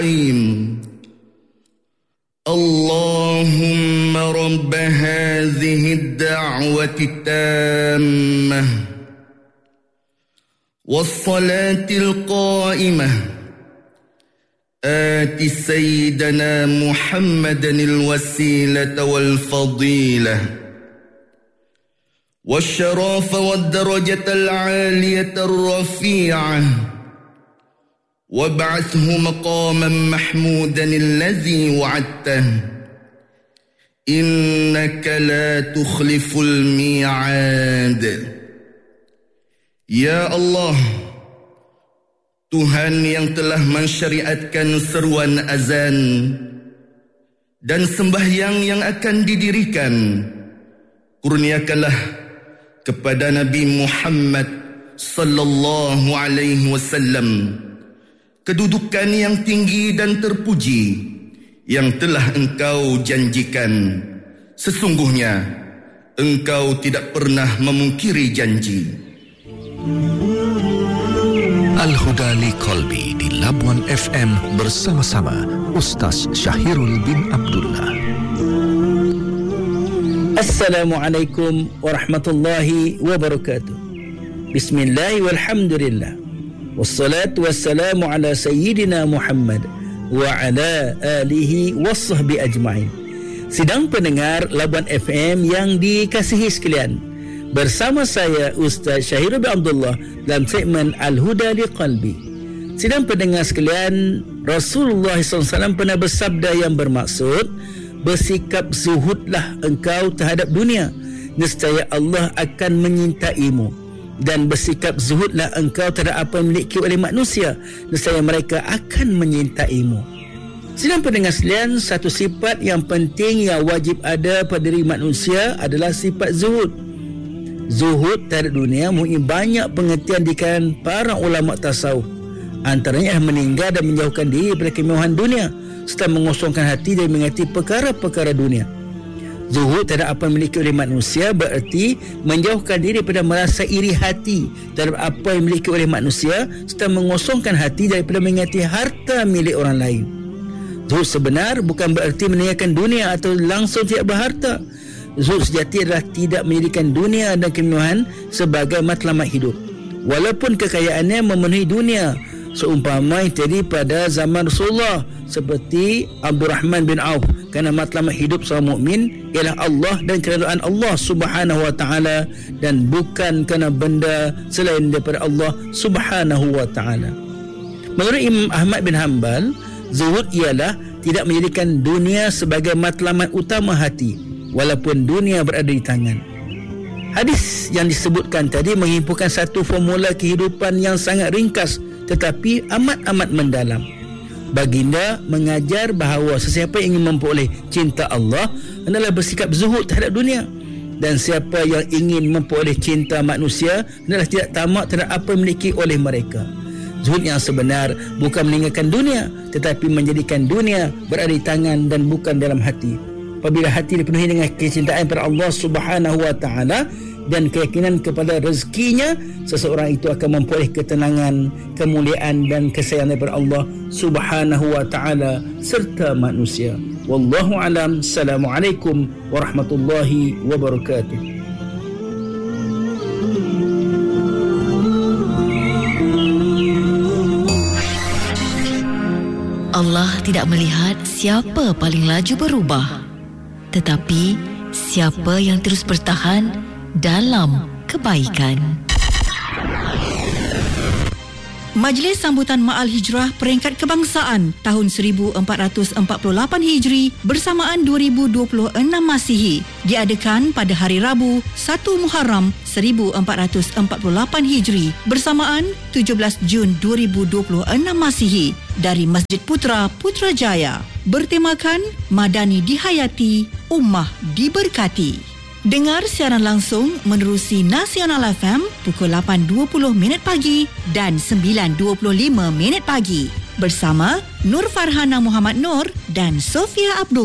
اللهم رب هذه الدعوة التامة والصلاة القائمة آت سيدنا محمدا الوسيلة والفضيلة والشرف والدرجة العالية الرفيعة وابعثه مقاما محمودا الذي وعدته إنك لا تخلف الميعاد. Ya Allah, Tuhan yang telah mensyariatkan seruan azan dan sembahyang yang akan didirikan, kurniakanlah kepada Nabi Muhammad sallallahu alaihi wasallam kedudukan yang tinggi dan terpuji yang telah Engkau janjikan. Sesungguhnya Engkau tidak pernah memungkiri janji. Al-Huda li Qalbi di Labuan FM bersama-sama Ustaz Syahirul bin Abdullah. Assalamualaikum warahmatullahi wabarakatuh. Bismillah walhamdulillah. Wassalatu wassalamu ala sayyidina Muhammad wa ala alihi wassahbi ajma'in. Sidang pendengar Labuan FM yang dikasihi sekalian, bersama saya Ustaz Syahirul bin Abdullah dalam segmen Al-Huda li Qalbi. Sidang pendengar sekalian, Rasulullah SAW pernah bersabda yang bermaksud, bersikap zuhudlah engkau terhadap dunia, nescaya Allah akan menyintaimu. Dan bersikap zuhudlah engkau terhadap apa yang dimiliki oleh manusia, nescaya mereka akan menyintaimu. Sidang pendengar sekalian, satu sifat yang penting yang wajib ada pada diri manusia adalah sifat zuhud. Zuhud terhadap dunia mempunyai banyak pengertian di kalangan para ulama tasawuf. Antaranya meninggal dan menjauhkan diri daripada kemewahan dunia serta mengosongkan hati dari mengerti perkara-perkara dunia. Zuhud terhadap apa yang dimiliki oleh manusia bererti menjauhkan diri daripada merasa iri hati terhadap apa yang dimiliki oleh manusia serta mengosongkan hati daripada mengerti harta milik orang lain. Zuhud sebenar bukan bererti meninggalkan dunia atau langsung tidak berharta. Zuhud sejati adalah tidak menjadikan dunia dan kemewahan sebagai matlamat hidup, walaupun kekayaannya memenuhi dunia, seumpama yang terjadi pada zaman Rasulullah seperti Abdurrahman bin Auf, kerana matlamat hidup seorang mukmin ialah Allah dan keridaan Allah Subhanahu wa taala dan bukan kerana benda selain daripada Allah Subhanahu wa taala. Menurut Imam Ahmad bin Hanbal, zuhud ialah tidak menjadikan dunia sebagai matlamat utama hati, walaupun dunia berada di tangan. Hadis yang disebutkan tadi menghimpunkan satu formula kehidupan yang sangat ringkas tetapi amat-amat mendalam. Baginda mengajar bahawa sesiapa yang ingin memperoleh cinta Allah adalah bersikap zuhud terhadap dunia, dan siapa yang ingin memperoleh cinta manusia adalah tidak tamak terhadap apa yang dimiliki oleh mereka. Zuhud yang sebenar bukan meninggalkan dunia tetapi menjadikan dunia berada di tangan dan bukan dalam hati. Apabila hati dipenuhi dengan kecintaan kepada Allah Subhanahu wa taala dan keyakinan kepada rezekinya, seseorang itu akan memperoleh ketenangan, kemuliaan dan kesayangan daripada Allah Subhanahu wa taala serta manusia. Wallahu alam. Assalamualaikum warahmatullahi wabarakatuh. Allah tidak melihat siapa paling laju berubah, tetapi siapa yang terus bertahan dalam kebaikan. Majlis Sambutan Ma'al Hijrah Peringkat Kebangsaan tahun 1448 Hijri bersamaan 2026 Masihi diadakan pada hari Rabu 1 Muharram 1448 Hijri bersamaan 17 Jun 2026 Masihi dari Masjid Putra Putrajaya, bertemakan Madani dihayati, Ummah diberkati. Dengar siaran langsung menerusi Nasional FM pukul 8.20 pagi dan 9.25 pagi bersama Nur Farhana Muhammad Nur dan Sofia Abdul.